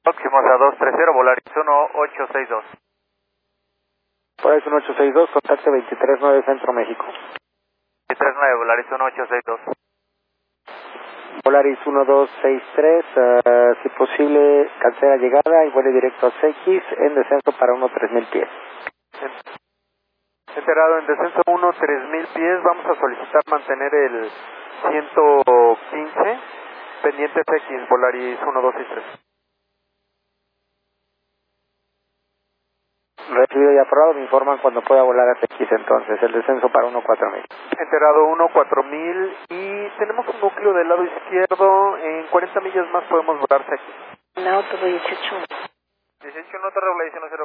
Próximos a 230, Volaris 1862. Volaris 1862, contacto 239 Centro México. 239, Volaris 1862. Volaris 1263, si posible, cancela llegada y vuele directo a CX en descenso para 3000 pies. Enterado, en descenso 3000 pies, vamos a solicitar mantener el 115, pendiente CX, Volaris 1263. Recibido y aprobado, me informan cuando pueda volar a CX entonces, el descenso para 14000. Enterado 14000 y tenemos un núcleo del lado izquierdo, en 40 millas más podemos volar CX. Nauto 18. 18 nota regulación 0.